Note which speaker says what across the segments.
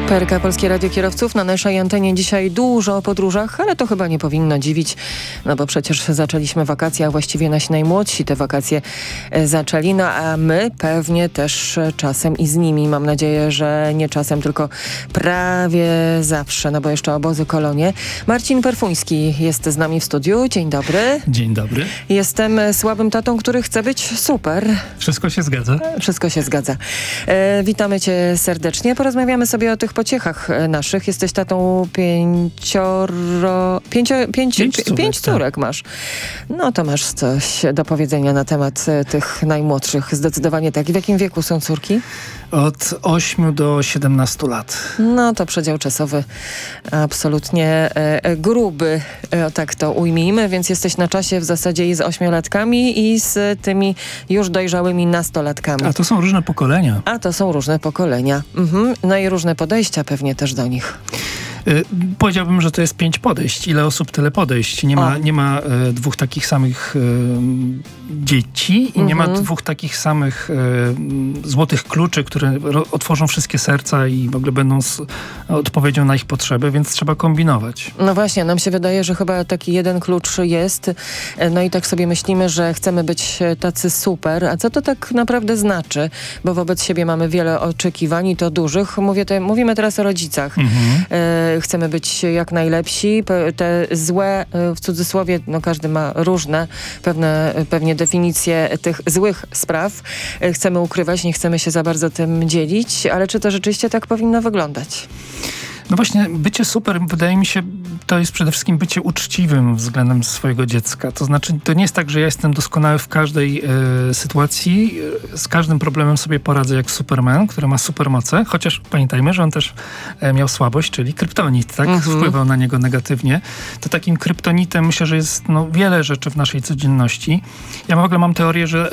Speaker 1: PRK Polskie Radio Kierowców. Na naszej antenie dzisiaj dużo o podróżach, ale to chyba nie powinno dziwić, no bo przecież zaczęliśmy wakacje, a właściwie nasi najmłodsi te wakacje zaczęli, no a my pewnie też czasem i z nimi. Mam nadzieję, że nie czasem, tylko prawie zawsze, no bo jeszcze obozy, kolonie. Marcin Perfuński jest z nami w studiu. Dzień dobry.
Speaker 2: Dzień dobry.
Speaker 1: Jestem słabym tatą, który chce być super.
Speaker 2: Wszystko się zgadza.
Speaker 1: Wszystko się zgadza. Witamy cię serdecznie. Porozmawiamy sobie o tych pociechach naszych. Jesteś tatą pięć córek masz. No to masz coś do powiedzenia na temat tych najmłodszych. Zdecydowanie tak. I w jakim wieku są córki?
Speaker 2: Od 8 do 17 lat.
Speaker 1: No to przedział czasowy absolutnie gruby, tak to ujmijmy, więc jesteś na czasie w zasadzie i z 8-latkami i z tymi już dojrzałymi nastolatkami.
Speaker 2: A to są różne pokolenia.
Speaker 1: No i różne podejścia pewnie też do nich.
Speaker 2: Powiedziałbym, że to jest 5 podejść. Ile osób, tyle podejść. Nie ma dwóch takich samych dzieci i nie ma dwóch takich samych złotych kluczy, które otworzą wszystkie serca i w ogóle będą odpowiedzią na ich potrzeby, więc trzeba kombinować.
Speaker 1: No właśnie, nam się wydaje, że chyba taki jeden klucz jest. No i tak sobie myślimy, że chcemy być tacy super. A co to tak naprawdę znaczy? Bo wobec siebie mamy wiele oczekiwań i to dużych. Mówimy teraz o rodzicach. Chcemy być jak najlepsi. Te złe, w cudzysłowie, no każdy ma różne pewnie definicje tych złych spraw. Chcemy ukrywać, nie chcemy się za bardzo tym dzielić, ale czy to rzeczywiście tak powinno wyglądać?
Speaker 2: No właśnie, bycie super, wydaje mi się, to jest przede wszystkim bycie uczciwym względem swojego dziecka. To znaczy, to nie jest tak, że ja jestem doskonały w każdej sytuacji. Z każdym problemem sobie poradzę jak Superman, który ma supermoce. Chociaż pamiętajmy, że on też miał słabość, czyli kryptonit, tak? Wpływał na niego negatywnie. To takim kryptonitem myślę, że jest wiele rzeczy w naszej codzienności. Ja w ogóle mam teorię, że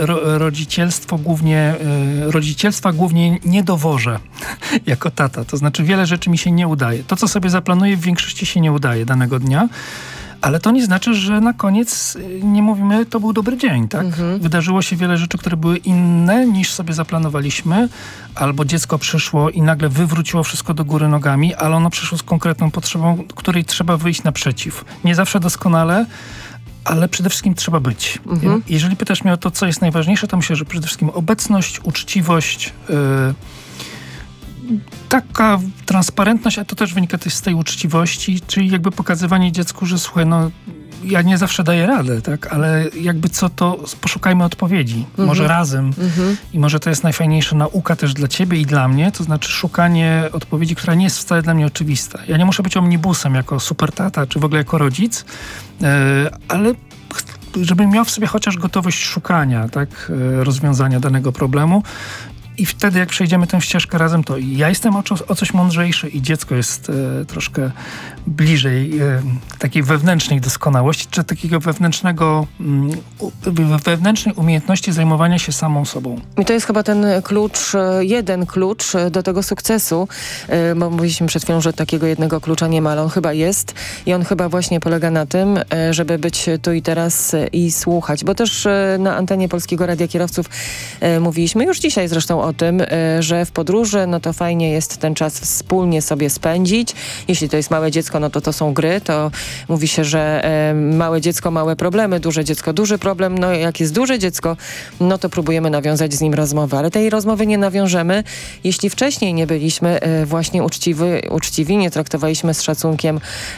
Speaker 2: rodzicielstwa głównie nie dowożę jako tata. To znaczy, wiele rzeczy mi się nie uda. To, co sobie zaplanuję, w większości się nie udaje danego dnia, ale to nie znaczy, że na koniec nie mówimy, to był dobry dzień, tak? Wydarzyło się wiele rzeczy, które były inne niż sobie zaplanowaliśmy, albo dziecko przyszło i nagle wywróciło wszystko do góry nogami, ale ono przyszło z konkretną potrzebą, której trzeba wyjść naprzeciw. Nie zawsze doskonale, ale przede wszystkim trzeba być. Jeżeli pytasz mnie o to, co jest najważniejsze, to myślę, że przede wszystkim obecność, uczciwość, taka transparentność, a to też wynika też z tej uczciwości, czyli jakby pokazywanie dziecku, że słuchaj, ja nie zawsze daję radę, tak, ale jakby co to, poszukajmy odpowiedzi. Może razem. I może to jest najfajniejsza nauka też dla ciebie i dla mnie, to znaczy szukanie odpowiedzi, która nie jest wcale dla mnie oczywista. Ja nie muszę być omnibusem jako super tata, czy w ogóle jako rodzic, ale żebym miał w sobie chociaż gotowość szukania, tak, rozwiązania danego problemu. I wtedy, jak przejdziemy tę ścieżkę razem, to ja jestem o coś mądrzejszy i dziecko jest troszkę bliżej takiej wewnętrznej doskonałości, czy takiego wewnętrznej umiejętności zajmowania się samą sobą.
Speaker 1: I to jest chyba ten jeden klucz do tego sukcesu, bo mówiliśmy przed chwilą, że takiego jednego klucza nie ma, ale on chyba jest i on chyba właśnie polega na tym, żeby być tu i teraz i słuchać, bo też na antenie Polskiego Radia Kierowców mówiliśmy już dzisiaj zresztą o tym, że w podróży, no to fajnie jest ten czas wspólnie sobie spędzić. Jeśli to jest małe dziecko, no to są gry, to mówi się, że małe dziecko, małe problemy, duże dziecko, duży problem. No jak jest duże dziecko, no to próbujemy nawiązać z nim rozmowę, ale tej rozmowy nie nawiążemy, jeśli wcześniej nie byliśmy właśnie uczciwi, nie traktowaliśmy z szacunkiem